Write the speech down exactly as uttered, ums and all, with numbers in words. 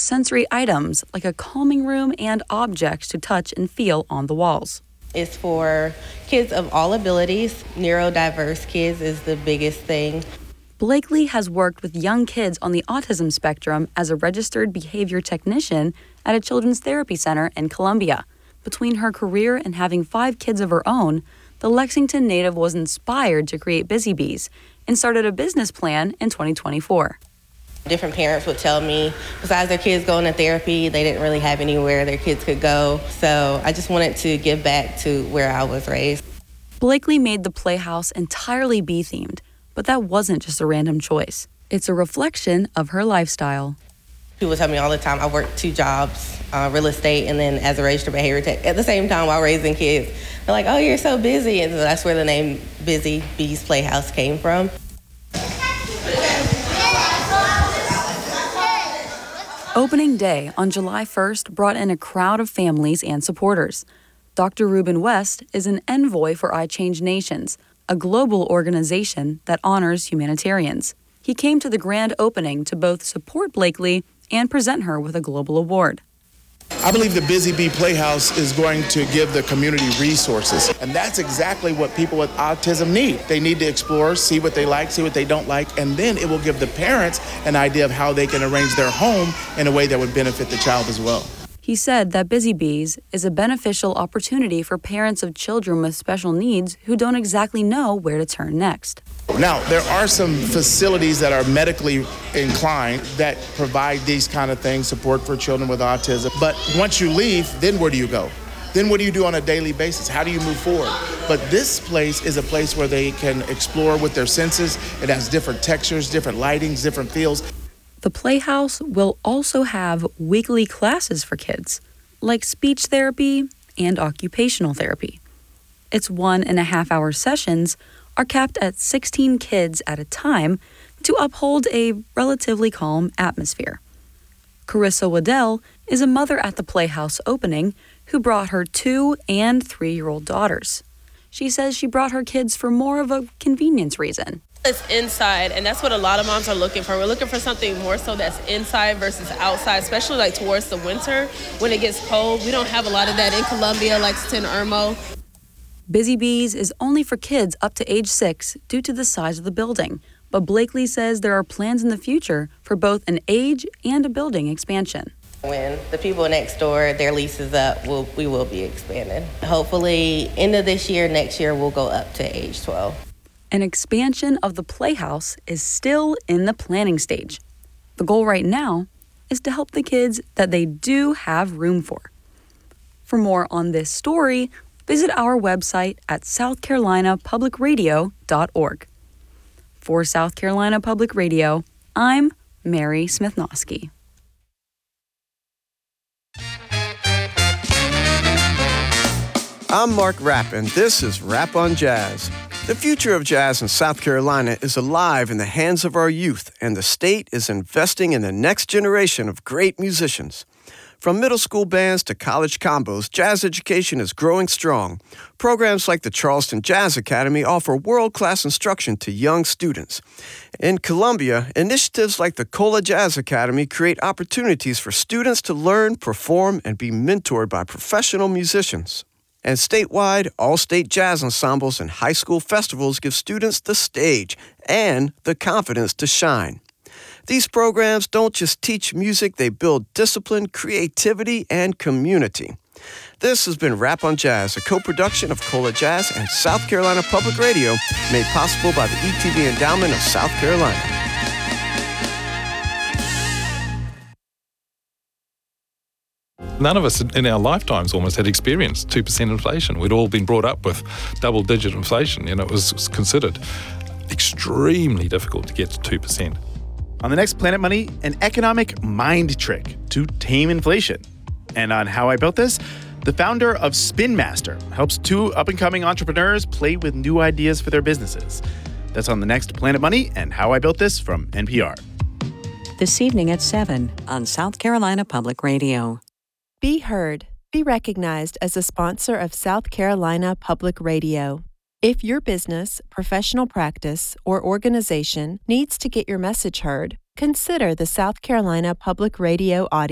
sensory items like a calming room and objects to touch and feel on the walls. It's for kids of all abilities. Neurodiverse kids is the biggest thing. Blakely has worked with young kids on the autism spectrum as a registered behavior technician at a children's therapy center in Columbia. Between her career and having five kids of her own, the Lexington native was inspired to create Busy Bees and started a business plan in twenty twenty-four. Different parents would tell me, besides their kids going to therapy, they didn't really have anywhere their kids could go. So I just wanted to give back to where I was raised. Blakely made the Playhouse entirely bee-themed, but that wasn't just a random choice. It's a reflection of her lifestyle. People tell me all the time I work two jobs, uh, real estate, and then as a registered behavior tech at the same time while raising kids. They're like, oh, you're so busy. And so that's where the name Busy Bees Playhouse came from. Opening day on July first brought in a crowd of families and supporters. Doctor Ruben West is an envoy for I Change Nations, a global organization that honors humanitarians. He came to the grand opening to both support Blakely and present her with a global award. I believe the Busy Bee Playhouse is going to give the community resources, and that's exactly what people with autism need. They need to explore, see what they like, see what they don't like, and then it will give the parents an idea of how they can arrange their home in a way that would benefit the child as well. He said that Busy Bees is a beneficial opportunity for parents of children with special needs who don't exactly know where to turn next. Now, there are some facilities that are medically inclined that provide these kind of things, support for children with autism. But once you leave, then where do you go? Then what do you do on a daily basis? How do you move forward? But this place is a place where they can explore with their senses. It has different textures, different lightings, different feels. The Playhouse will also have weekly classes for kids, like speech therapy and occupational therapy. Its one and a half hour sessions are capped at sixteen kids at a time to uphold a relatively calm atmosphere. Carissa Waddell is a mother at the Playhouse opening who brought her two and three-year-old daughters. She says she brought her kids for more of a convenience reason. It's inside, and that's what a lot of moms are looking for. We're looking for something more so that's inside versus outside, especially like towards the winter when it gets cold. We don't have a lot of that in Columbia, Lexington, Irmo. Busy Bees is only for kids up to age six due to the size of the building, but Blakely says there are plans in the future for both an age and a building expansion. When the people next door, their lease is up, we'll, we will be expanding. Hopefully, end of this year, next year, we'll go up to age twelve. An expansion of the Playhouse is still in the planning stage. The goal right now is to help the kids that they do have room for. For more on this story, visit our website at south carolina public radio dot org. For South Carolina Public Radio, I'm Mary Smithnosky. I'm Mark Rapp, and this is Rap on Jazz. The future of jazz in South Carolina is alive in the hands of our youth, and the state is investing in the next generation of great musicians. From middle school bands to college combos, jazz education is growing strong. Programs like the Charleston Jazz Academy offer world-class instruction to young students. In Columbia, initiatives like the Cola Jazz Academy create opportunities for students to learn, perform, and be mentored by professional musicians. And statewide, all-state jazz ensembles and high school festivals give students the stage and the confidence to shine. These programs don't just teach music, they build discipline, creativity, and community. This has been Rap on Jazz, a co-production of Cola Jazz and South Carolina Public Radio, made possible by the E T V Endowment of South Carolina. None of us in our lifetimes almost had experienced two percent inflation. We'd all been brought up with double-digit inflation. You know, it was considered extremely difficult to get to two percent. On the next Planet Money, an economic mind trick to tame inflation. And on How I Built This, the founder of Spin Master helps two up-and-coming entrepreneurs play with new ideas for their businesses. That's on the next Planet Money and How I Built This from N P R. This evening at seven on South Carolina Public Radio. Be heard. Be recognized as a sponsor of South Carolina Public Radio. If your business, professional practice, or organization needs to get your message heard, consider the South Carolina Public Radio audio